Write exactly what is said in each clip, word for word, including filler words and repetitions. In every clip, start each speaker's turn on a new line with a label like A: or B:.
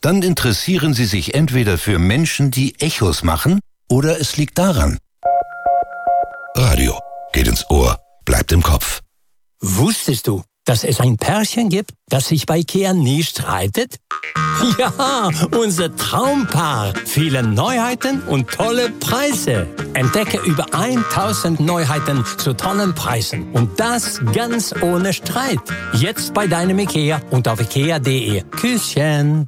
A: Dann interessieren Sie sich entweder für Menschen, die Echos machen, oder es liegt daran. Radio geht ins Ohr, bleibt im Kopf.
B: Wusstest du, dass es ein Pärchen gibt, das sich bei IKEA nie streitet? Ja, unser Traumpaar. Viele Neuheiten und tolle Preise. Entdecke über tausend Neuheiten zu tollen Preisen. Und das ganz ohne Streit. Jetzt bei deinem IKEA und auf ikea punkt de. Küsschen.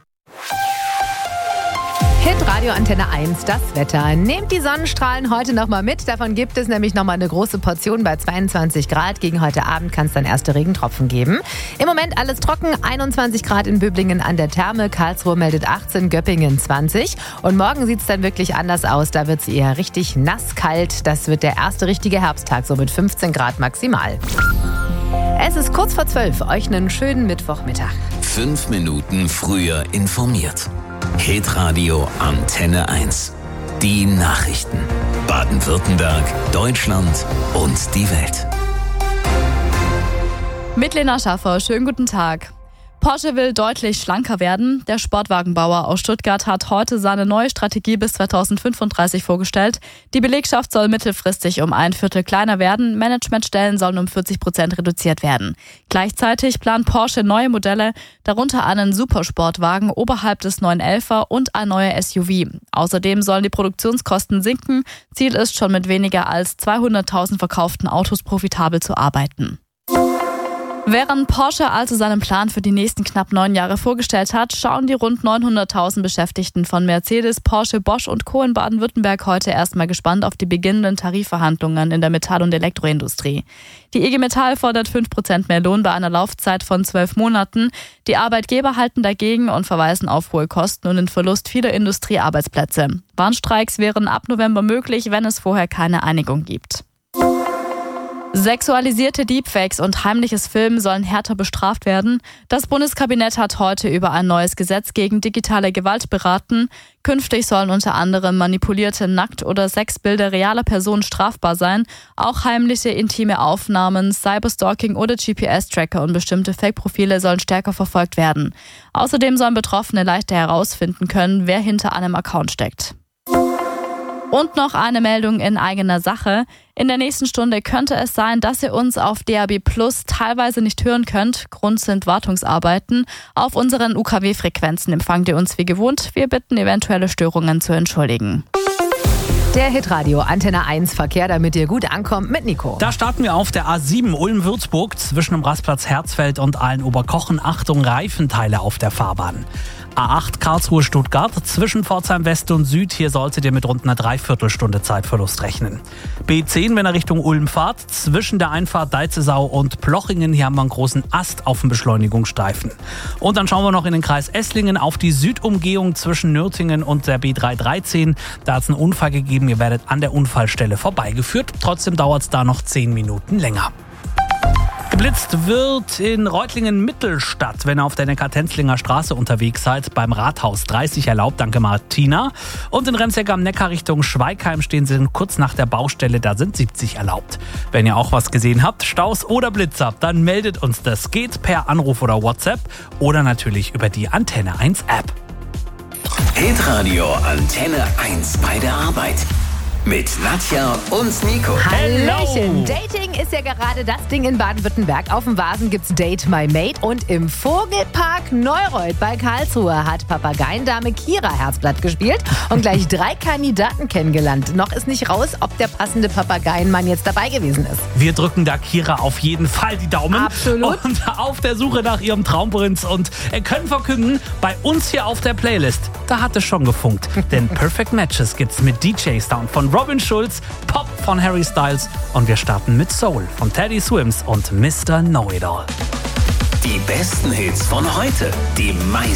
C: Hitradio Antenne eins, das Wetter. Nehmt die Sonnenstrahlen heute nochmal mit. Davon gibt es nämlich nochmal eine große Portion bei zweiundzwanzig Grad. Gegen heute Abend kann es dann erste Regentropfen geben. Im Moment alles trocken. einundzwanzig Grad in Böblingen an der Therme. Karlsruhe meldet achtzehn, Göppingen zwanzig. Und morgen sieht es dann wirklich anders aus. Da wird es eher richtig nasskalt. Das wird der erste richtige Herbsttag, so mit fünfzehn Grad maximal. Es ist kurz vor zwölf. Euch einen schönen Mittwochmittag.
D: Fünf Minuten früher informiert. Hitradio Antenne eins. Die Nachrichten. Baden-Württemberg, Deutschland und die Welt.
E: Mit Lena Schaffer, schönen guten Tag. Porsche will deutlich schlanker werden. Der Sportwagenbauer aus Stuttgart hat heute seine neue Strategie bis zweitausendfünfunddreißig vorgestellt. Die Belegschaft soll mittelfristig um ein Viertel kleiner werden. Managementstellen sollen um vierzig Prozent reduziert werden. Gleichzeitig plant Porsche neue Modelle, darunter einen Supersportwagen oberhalb des neun elfer und ein neuer S U V. Außerdem sollen die Produktionskosten sinken. Ziel ist, schon mit weniger als zweihunderttausend verkauften Autos profitabel zu arbeiten. Während Porsche also seinen Plan für die nächsten knapp neun Jahre vorgestellt hat, schauen die rund neunhunderttausend Beschäftigten von Mercedes, Porsche, Bosch und Co. in Baden-Württemberg heute erstmal gespannt auf die beginnenden Tarifverhandlungen in der Metall- und Elektroindustrie. Die I G Metall fordert fünf Prozent mehr Lohn bei einer Laufzeit von zwölf Monaten. Die Arbeitgeber halten dagegen und verweisen auf hohe Kosten und den Verlust vieler Industriearbeitsplätze. Warnstreiks wären ab November möglich, wenn es vorher keine Einigung gibt. Sexualisierte Deepfakes und heimliches Filmen sollen härter bestraft werden. Das Bundeskabinett hat heute über ein neues Gesetz gegen digitale Gewalt beraten. Künftig sollen unter anderem manipulierte Nackt- oder Sexbilder realer Personen strafbar sein. Auch heimliche intime Aufnahmen, Cyberstalking oder G P S-Tracker und bestimmte Fake-Profile sollen stärker verfolgt werden. Außerdem sollen Betroffene leichter herausfinden können, wer hinter einem Account steckt. Und noch eine Meldung in eigener Sache. In der nächsten Stunde könnte es sein, dass ihr uns auf D A B Plus teilweise nicht hören könnt. Grund sind Wartungsarbeiten. Auf unseren U K W-Frequenzen empfangt ihr uns wie gewohnt. Wir bitten, eventuelle Störungen zu entschuldigen.
C: Der Hitradio Antenne eins Verkehr, damit ihr gut ankommt, mit Nico.
F: Da starten wir auf der A sieben Ulm-Würzburg zwischen dem Rastplatz Herzfeld und Aalen-Oberkochen. Achtung, Reifenteile auf der Fahrbahn. A acht Karlsruhe-Stuttgart zwischen Pforzheim West und Süd. Hier solltet ihr mit rund einer Dreiviertelstunde Zeitverlust rechnen. B zehn, wenn ihr Richtung Ulm fahrt, zwischen der Einfahrt Deizesau und Plochingen. Hier haben wir einen großen Ast auf dem Beschleunigungsstreifen. Und dann schauen wir noch in den Kreis Esslingen auf die Südumgehung zwischen Nürtingen und der B drei dreizehn. Da hat es einen Unfall gegeben. Ihr werdet an der Unfallstelle vorbeigeführt. Trotzdem dauert es da noch zehn Minuten länger. Geblitzt wird in Reutlingen-Mittelstadt, wenn ihr auf der Neckar-Tenzlinger Straße unterwegs seid, beim Rathaus dreißig erlaubt, danke Martina. Und in Remseck am Neckar Richtung Schweigheim stehen sie kurz nach der Baustelle, da sind siebzig erlaubt. Wenn ihr auch was gesehen habt, Staus oder Blitz habt, dann meldet uns das. Geht per Anruf oder WhatsApp oder natürlich über die Antenne eins App.
D: Hitradio Antenne eins bei der Arbeit. Mit Nadja und Nico.
C: Hallöchen. Dating ist ja gerade das Ding in Baden-Württemberg. Auf dem Vasen gibt's Date My Mate und im Vogelpark Neureuth bei Karlsruhe hat Papageiendame Kira Herzblatt gespielt und gleich drei Kandidaten kennengelernt. Noch ist nicht raus, ob der passende Papageienmann jetzt dabei gewesen ist.
F: Wir drücken da Kira auf jeden Fall die Daumen.
C: Absolut.
F: Und auf der Suche nach ihrem Traumprinz und können verkünden, bei uns hier auf der Playlist, da hat es schon gefunkt. Denn Perfect Matches gibt's mit D J-Sound von Robin Schulz, Pop von Harry Styles und wir starten mit Soul von Teddy Swims und Mister Know-It-All.
D: Die besten Hits von heute, die meisten